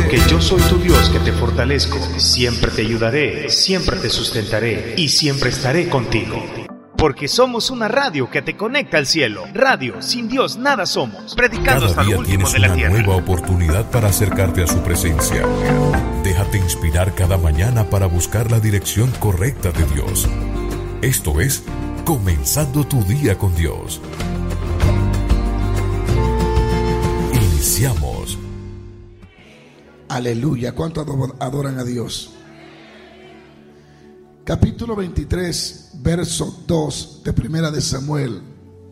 Porque yo soy tu Dios que te fortalezco, siempre te ayudaré, siempre te sustentaré y siempre estaré contigo. Porque somos una radio que te conecta al cielo. Radio, sin Dios nada somos. Predicando hasta lo último de la tierra. Cada día tienes una nueva oportunidad para acercarte a su presencia. Déjate inspirar cada mañana para buscar la dirección correcta de Dios. Esto es Comenzando tu Día con Dios. Iniciamos. Aleluya. ¿Cuánto adoran a Dios? Capítulo 23, verso 2 de Primera de Samuel.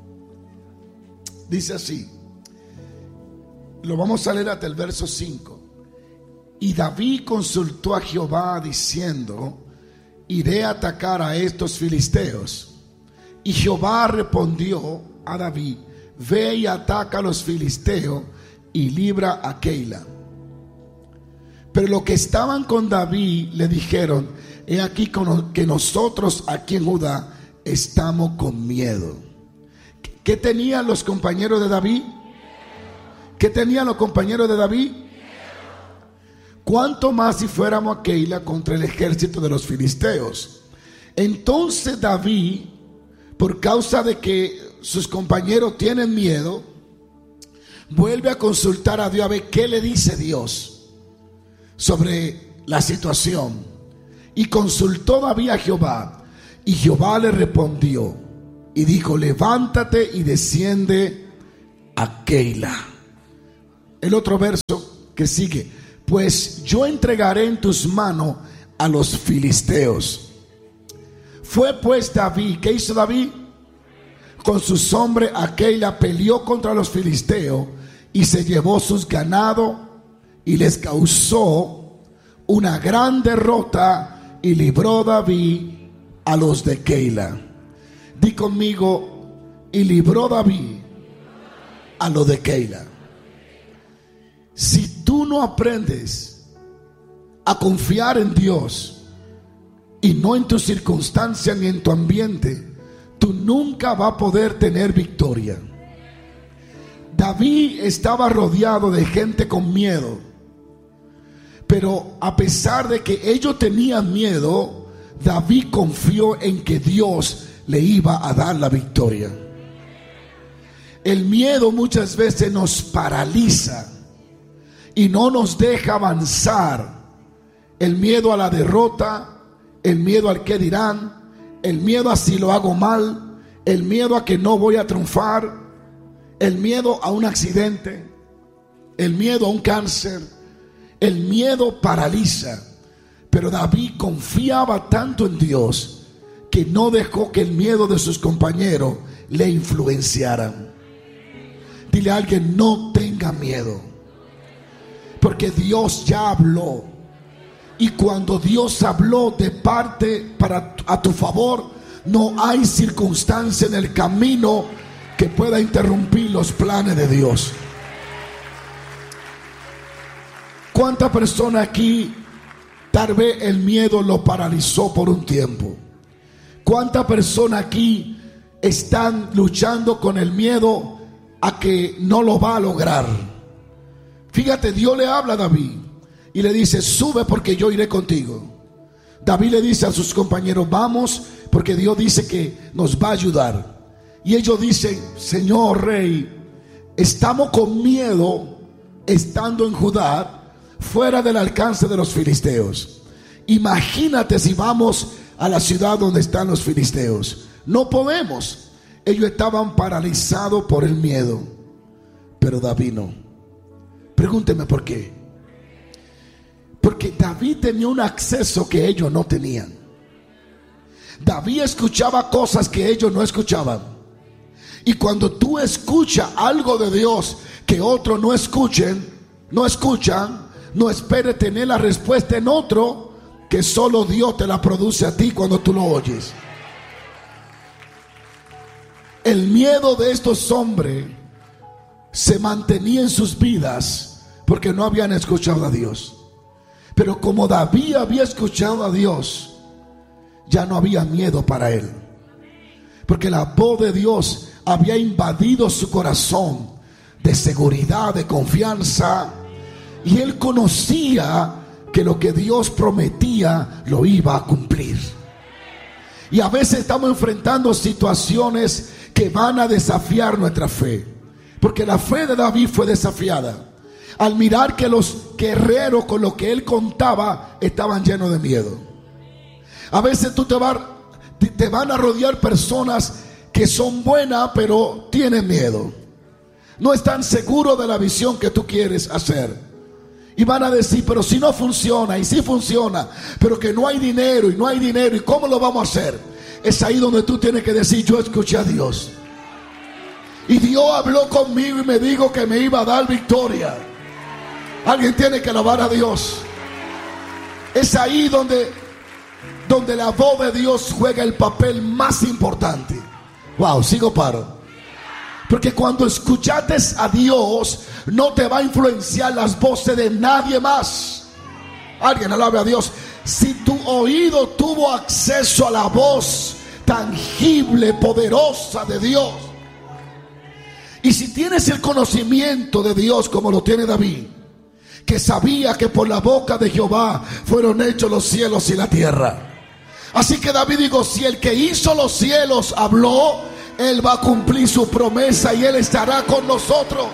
Dice así. Lo vamos a leer hasta el verso 5. Y David consultó a Jehová diciendo: iré a atacar a estos filisteos. Y Jehová respondió a David: ve y ataca a los filisteos y libra a Keila. Pero los que estaban con David le dijeron: he aquí que nosotros aquí en Judá estamos con miedo. ¿Qué tenían los compañeros de David? ¿Qué tenían los compañeros de David? ¿Cuánto más si fuéramos a Keila contra el ejército de los filisteos? Entonces David, por causa de que sus compañeros tienen miedo, vuelve a consultar a Dios a ver qué le dice Dios sobre la situación. Y consultó David a Jehová, y Jehová le respondió y dijo: levántate y desciende a Keila. El otro verso que sigue: pues yo entregaré en tus manos a los filisteos. Fue pues David, ¿qué hizo David? Con sus hombres a Keila, peleó contra los filisteos y se llevó sus ganados y les causó una gran derrota, y libró David a los de Keila. Di conmigo: y libró David a los de Keila. Si tú no aprendes a confiar en Dios y no en tu circunstancia ni en tu ambiente, tú nunca vas a poder tener victoria. David estaba rodeado de gente con miedo, pero a pesar de que ellos tenían miedo, David confió en que Dios le iba a dar la victoria. El miedo muchas veces nos paraliza y no nos deja avanzar. El miedo a la derrota, el miedo al qué dirán, el miedo a si lo hago mal, el miedo a que no voy a triunfar, el miedo a un accidente, el miedo a un cáncer. El miedo paraliza. Pero David confiaba tanto en Dios que no dejó que el miedo de sus compañeros le influenciaran. Dile a alguien: no tenga miedo, porque Dios ya habló. Y cuando Dios habló de parte a tu favor, no hay circunstancia en el camino que pueda interrumpir los planes de Dios. ¿Cuántas personas aquí tal vez el miedo lo paralizó por un tiempo? ¿Cuántas personas aquí están luchando con el miedo a que no lo va a lograr? Fíjate, Dios le habla a David y le dice: sube porque yo iré contigo. David le dice a sus compañeros: vamos porque Dios dice que nos va a ayudar. Y ellos dicen: Señor Rey, estamos con miedo estando en Judá, fuera del alcance de los filisteos. Imagínate si vamos a la ciudad donde están los filisteos. No podemos. Ellos estaban paralizados por el miedo, pero David no. Pregúnteme por qué. Porque David tenía un acceso que ellos no tenían. David escuchaba cosas que ellos no escuchaban. Y cuando tú escuchas algo de Dios que otros no escuchan, no esperes tener la respuesta en otro, que solo Dios te la produce a ti cuando tú lo oyes. El miedo de estos hombres se mantenía en sus vidas porque no habían escuchado a Dios. Pero como David había escuchado a Dios, ya no había miedo para él, porque la voz de Dios había invadido su corazón de seguridad, de confianza. Y él conocía que lo que Dios prometía lo iba a cumplir. Y a veces estamos enfrentando situaciones que van a desafiar nuestra fe, porque la fe de David fue desafiada al mirar que los guerreros con los que él contaba estaban llenos de miedo. A veces te van a rodear personas que son buenas, pero tienen miedo. No están seguros de la visión que tú quieres hacer. Y van a decir, pero si no funciona, y si funciona, pero que no hay dinero, y no hay dinero, ¿y cómo lo vamos a hacer? Es ahí donde tú tienes que decir, yo escuché a Dios. Y Dios habló conmigo y me dijo que me iba a dar victoria. Alguien tiene que alabar a Dios. Es ahí donde la voz de Dios juega el papel más importante. Wow, sigo paro. Porque cuando escuchaste a Dios, no te va a influenciar las voces de nadie más. Alguien alabe a Dios. Si tu oído tuvo acceso a la voz tangible, poderosa de Dios, y si tienes el conocimiento de Dios como lo tiene David, que sabía que por la boca de Jehová fueron hechos los cielos y la tierra. Así que David dijo, si el que hizo los cielos habló, Él va a cumplir su promesa y Él estará con nosotros.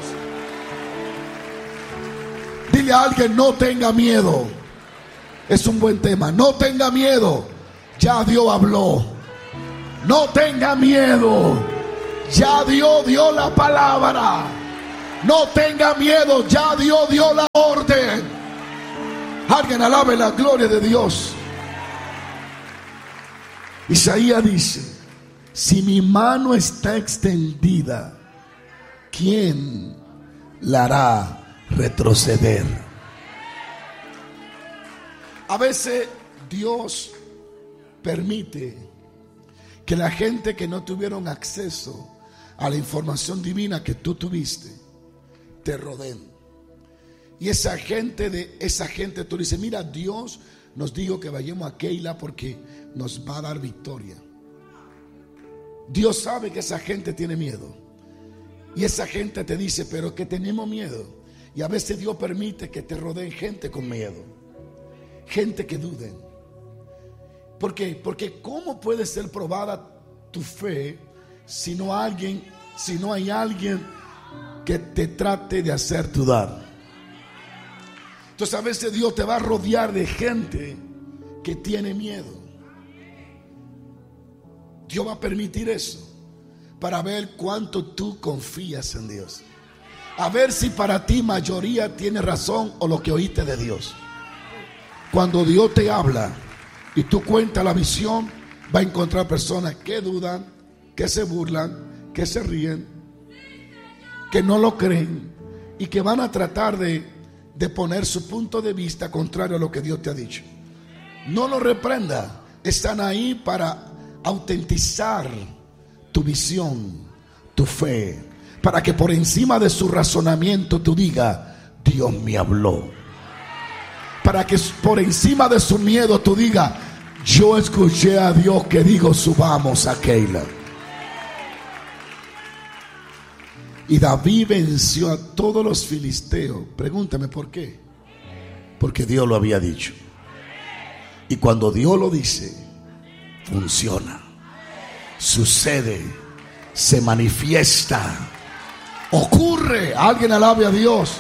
Dile a alguien, no tenga miedo. Es un buen tema. No tenga miedo. Ya Dios habló. No tenga miedo. Ya Dios dio la palabra. No tenga miedo. Ya Dios dio la orden. Alguien alabe la gloria de Dios. Isaías dice, si mi mano está extendida, ¿quién la hará retroceder? A veces Dios permite que la gente que no tuvieron acceso a la información divina que tú tuviste, te rodeen. Y esa gente tú dices, mira, Dios nos dijo que vayamos a Keila porque nos va a dar victoria. Dios sabe que esa gente tiene miedo. Y esa gente te dice, pero que tenemos miedo. Y a veces Dios permite que te rodeen gente con miedo. Gente que duden. ¿Por qué? Porque ¿cómo puede ser probada tu fe si no hay alguien que te trate de hacer dudar? Entonces a veces Dios te va a rodear de gente que tiene miedo. Dios va a permitir eso para ver cuánto tú confías en Dios. A ver si para ti mayoría tiene razón o lo que oíste de Dios. Cuando Dios te habla y tú cuentas la visión, va a encontrar personas que dudan, que se burlan, que se ríen, que no lo creen y que van a tratar de poner su punto de vista contrario a lo que Dios te ha dicho. No lo reprenda. Están ahí para autentizar tu visión, tu fe, para que por encima de su razonamiento tú digas, Dios me habló. Para que por encima de su miedo tú digas, yo escuché a Dios que dijo, subamos a Keila. Y David venció a todos los filisteos. Pregúntame por qué. Porque Dios lo había dicho. Y cuando Dios lo dice, funciona, sucede, se manifiesta, ocurre. Alguien alabe a Dios.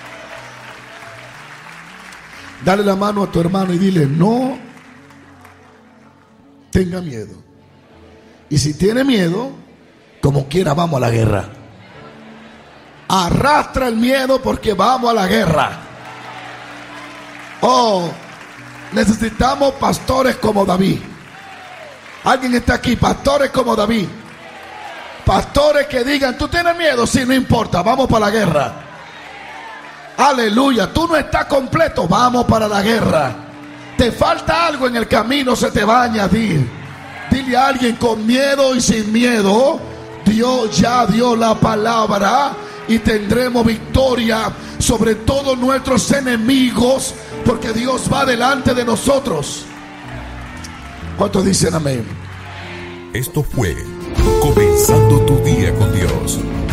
Dale la mano a tu hermano y dile, no tenga miedo. Y si tiene miedo, como quiera, vamos a la guerra. Arrastra el miedo porque vamos a la guerra. Oh, necesitamos pastores como David. Alguien está aquí, pastores como David. Pastores que digan, ¿tú tienes miedo? Sí, no importa, vamos para la guerra. Aleluya, tú no estás completo, vamos para la guerra. Te falta algo en el camino, se te va a añadir. Dile a alguien, con miedo y sin miedo, Dios ya dio la palabra y tendremos victoria sobre todos nuestros enemigos, porque Dios va delante de nosotros. ¿Cuántos dicen amén? Esto fue Comenzando tu Día con Dios,